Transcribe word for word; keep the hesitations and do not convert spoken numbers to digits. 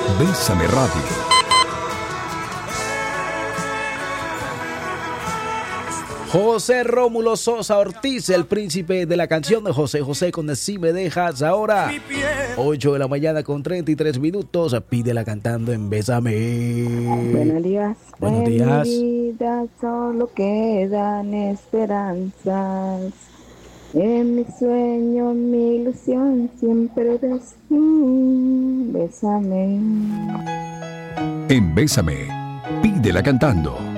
Bésame Radio. José Rómulo Sosa Ortiz, el príncipe de la canción de José José con Si Me Dejas. Ahora, ocho de la mañana con treinta y tres minutos. Pídela cantando en Bésame. Buenos días. Buenos días. En mi vida solo quedan esperanzas. En mi sueño, mi ilusión siempre eres tú. Bésame. En Bésame, pídela cantando.